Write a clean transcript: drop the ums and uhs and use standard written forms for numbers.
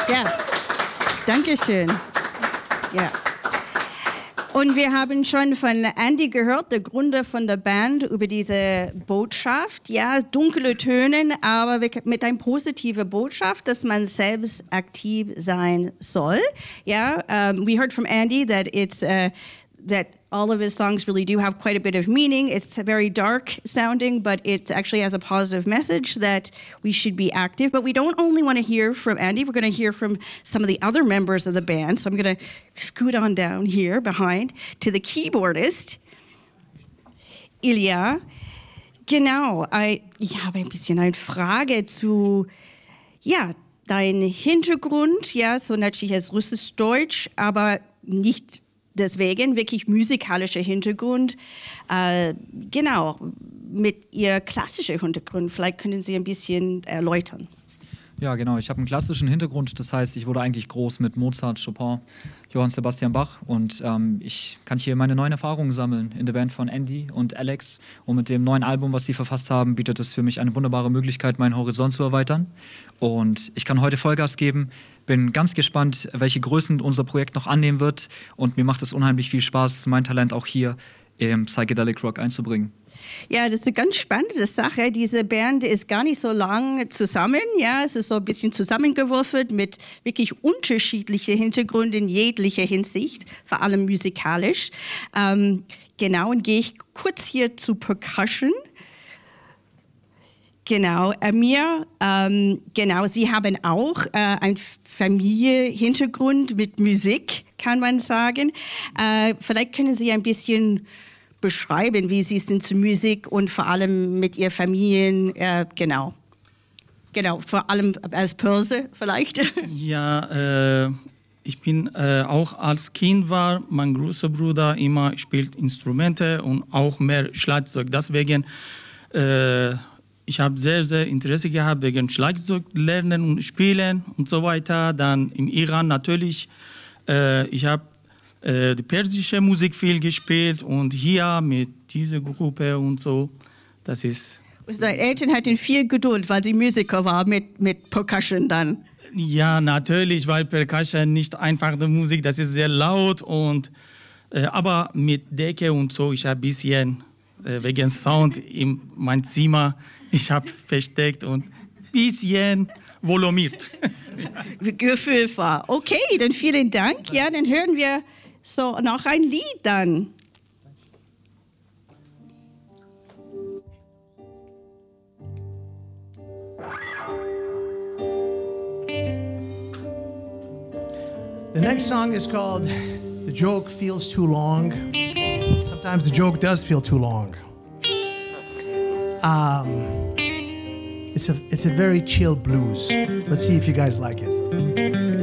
Ja, danke schön. Ja. Und wir haben schon von Andy gehört, der Gründer von der Band, über diese Botschaft. Ja, dunkle Töne, aber mit einer positiven Botschaft, dass man selbst aktiv sein soll. Ja, we heard from Andy that it's that all of his songs really do have quite a bit of meaning. It's very dark sounding, but it actually has a positive message that we should be active. But we don't only want to hear from Andy, we're going to hear from some of the other members of the band. So I'm going to scoot on down here behind to the keyboardist, Ilya. Genau, ich habe ein bisschen eine Frage zu, ja, dein Hintergrund, ja, so natürlich als Russisch-Deutsch, aber nicht deswegen wirklich musikalischer Hintergrund, genau, mit ihr klassischer Hintergrund. Vielleicht können Sie ein bisschen erläutern. Ja, genau. Ich habe einen klassischen Hintergrund. Das heißt, ich wurde eigentlich groß mit Mozart, Chopin, Johann Sebastian Bach. Und ich kann hier meine neuen Erfahrungen sammeln in der Band von Andy und Alex. Und mit dem neuen Album, was sie verfasst haben, bietet es für mich eine wunderbare Möglichkeit, meinen Horizont zu erweitern. Und ich kann heute Vollgas geben. Bin ganz gespannt, welche Größen unser Projekt noch annehmen wird. Und mir macht es unheimlich viel Spaß, mein Talent auch hier im Psychedelic Rock einzubringen. Ja, das ist eine ganz spannende Sache. Diese Band ist gar nicht so lang zusammen. Ja, es ist so ein bisschen zusammengewürfelt mit wirklich unterschiedlichen Hintergründen in jeglicher Hinsicht, vor allem musikalisch. Genau, und gehe ich kurz hier zu Percussion. Genau, Amir, genau, Sie haben auch einen Familienhintergrund mit Musik, kann man sagen. Vielleicht können Sie ein bisschen beschreiben, wie Sie sind zur Musik und vor allem mit Ihren Familien, genau, vor allem als Pörse vielleicht. Ja, ich bin auch als Kind war, mein großer Bruder immer spielt Instrumente und auch mehr Schlagzeug. Deswegen ich habe sehr, sehr Interesse gehabt wegen Schlagzeug lernen und spielen und so weiter. Dann im Iran natürlich, ich habe die persische Musik viel gespielt und hier mit dieser Gruppe und so. Das ist... Deine Eltern hatten viel Geduld, weil sie Musiker war mit Percussion dann. Ja, natürlich, weil Percussion nicht einfach die Musik, das ist sehr laut und aber mit Decke und so, ich habe ein bisschen wegen Sound in mein Zimmer, ich habe versteckt und ein bisschen volumiert. Gefühl war. Okay, dann vielen Dank. Ja, dann hören wir so noch ein Lied dann. The next song is called The Joke Feels Too Long. Sometimes the joke does feel too long. It's a very chill blues. Let's see if you guys like it.